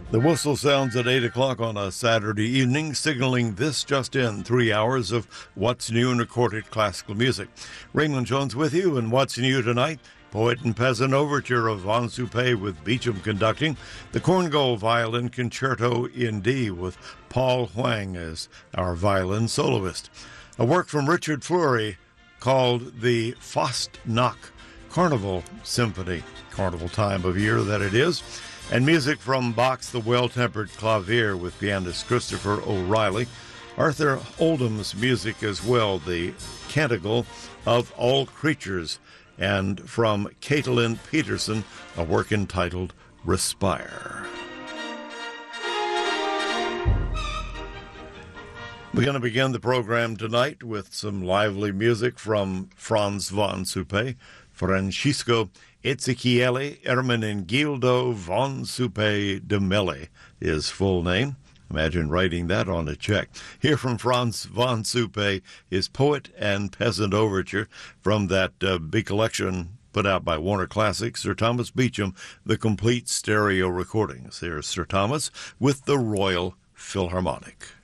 The whistle sounds at 8 o'clock on a Saturday evening, signaling this just in 3 hours of what's new in recorded classical music. Raymond Jones with you, and what's new tonight? Poet and Peasant Overture of Von Suppé with Beecham conducting. The Korngold Violin Concerto in D with Paul Huang as our violin soloist. A work from Richard Fleury called the Fastnacht Carnival Symphony. Carnival time of year that it is. And music from Bach's The Well-Tempered Clavier with pianist Christopher O'Reilly. Arthur Oldham's music as well, the Canticle of All Creatures. And from Caitlin Peterson, a work entitled Respire. We're going to begin the program tonight with some lively music from Franz von Suppé, Francisco Ezechiele Ermenegildo von Suppé de Melle, his full name. Imagine writing that on a check. Here from Franz von Suppé is Poet and Peasant Overture from that big collection put out by Warner Classics, Sir Thomas Beecham, the complete stereo recordings. Here's Sir Thomas with the Royal Philharmonic.